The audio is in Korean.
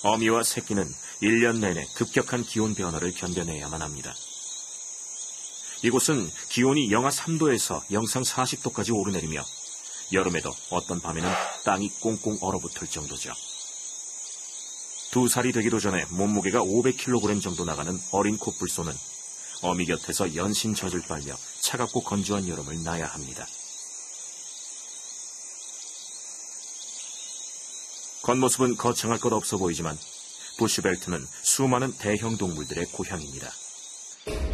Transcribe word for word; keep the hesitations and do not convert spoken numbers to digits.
어미와 새끼는 일 년 내내 급격한 기온 변화를 견뎌내야만 합니다. 이곳은 기온이 영하 삼 도에서 영상 사십 도까지 오르내리며 여름에도 어떤 밤에는 땅이 꽁꽁 얼어붙을 정도죠. 두 살이 되기도 전에 몸무게가 오백 킬로그램 정도 나가는 어린 코뿔소는 어미 곁에서 연신 젖을 빨며 차갑고 건조한 여름을 나야 합니다. 겉모습은 거창할 것 없어 보이지만 부슈벨트는 수많은 대형 동물들의 고향입니다.